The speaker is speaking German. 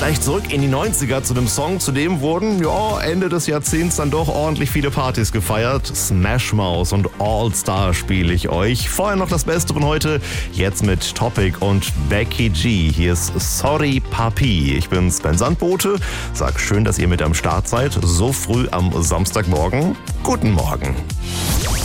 gleich zurück in die 90er zu einem Song, zu dem wurden Ende des Jahrzehnts dann doch ordentlich viele Partys gefeiert. Smash Mouth und All Star spiele ich euch. Vorher noch das Beste von heute, jetzt mit Topic und Becky G. Hier ist Sorry Papi. Ich bin Sven Sandbote. Sag schön, dass ihr mit am Start seid. So früh am Samstagmorgen. Guten Morgen.